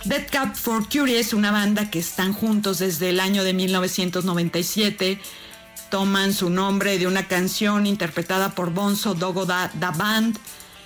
Dead Cat for Cutie es una banda que están juntos desde el año de 1997. Toman su nombre de una canción interpretada por Bonzo Doggo Da Band,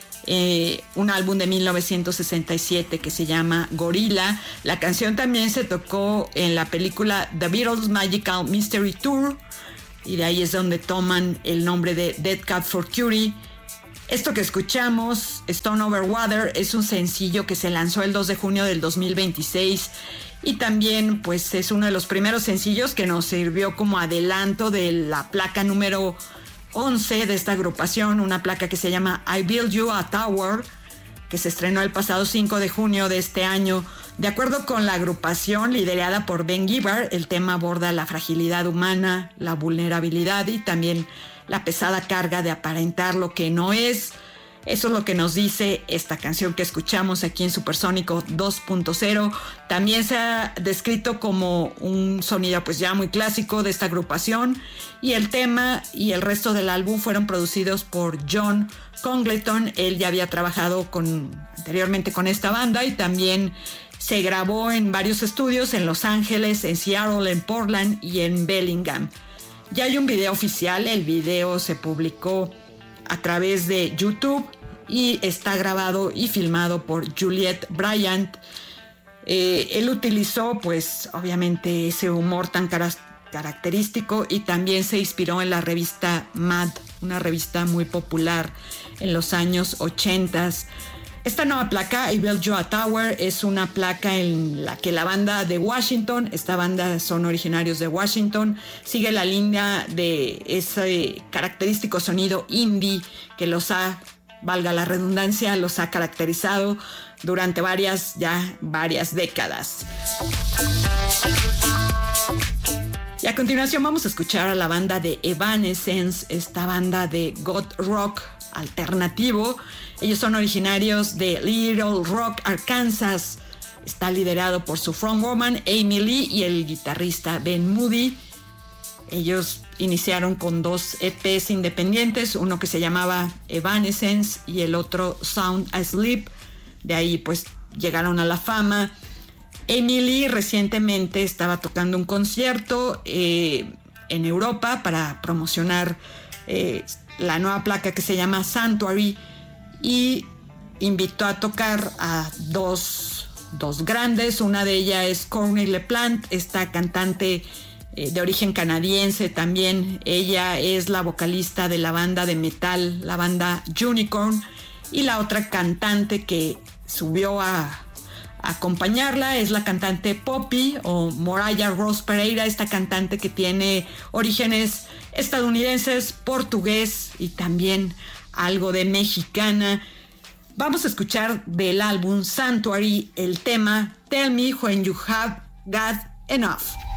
un álbum de 1967 que se llama Gorilla. La canción también se tocó en la película The Beatles Magical Mystery Tour, y de ahí es donde toman el nombre de Dead Cat for Cutie. Esto que escuchamos, Stone Over Water, es un sencillo que se lanzó el 2 de junio del 2026 y también pues es uno de los primeros sencillos que nos sirvió como adelanto de la placa número 11 de esta agrupación, una placa que se llama I Build You a Tower, que se estrenó el pasado 5 de junio de este año. De acuerdo con la agrupación liderada por Ben Gibbard, el tema aborda la fragilidad humana, la vulnerabilidad y también la pesada carga de aparentar lo que no es. Eso es lo que nos dice esta canción que escuchamos aquí en Supersónico 2.0. También se ha descrito como un sonido pues ya muy clásico de esta agrupación, y el tema y el resto del álbum fueron producidos por John Congleton. Él ya había trabajado anteriormente con esta banda y también se grabó en varios estudios en Los Ángeles, en Seattle, en Portland y en Bellingham. Ya hay un video oficial, el video se publicó a través de YouTube y está grabado y filmado por Juliet Bryant. Él utilizó pues obviamente ese humor tan característico y también se inspiró en la revista Mad, una revista muy popular en los años 80. Esta nueva placa, I Build You a Tower, es una placa en la que la banda de Washington, esta banda son originarios de Washington, sigue la línea de ese característico sonido indie que valga la redundancia, los ha caracterizado durante varias décadas. Y a continuación vamos a escuchar a la banda de Evanescence, esta banda de goth rock alternativo. Ellos son originarios de Little Rock, Arkansas. Está liderado por su frontwoman Amy Lee y el guitarrista Ben Moody. Ellos iniciaron con 2 EPs independientes, uno que se llamaba Evanescence y el otro Sound Asleep. De ahí pues llegaron a la fama. Amy Lee recientemente estaba tocando un concierto en Europa para promocionar la nueva placa que se llama Sanctuary, y invitó a tocar a dos grandes. Una de ellas es Courtney LaPlante, esta cantante de origen canadiense también. Ella es la vocalista de la banda de metal, la banda Unicorn, y la otra cantante que subió a acompañarla es la cantante Poppy o Moraya Rose Pereira, esta cantante que tiene orígenes estadounidenses, portugués y también algo de mexicana. Vamos a escuchar del álbum Sanctuary el tema Tell Me When You Have Got Enough.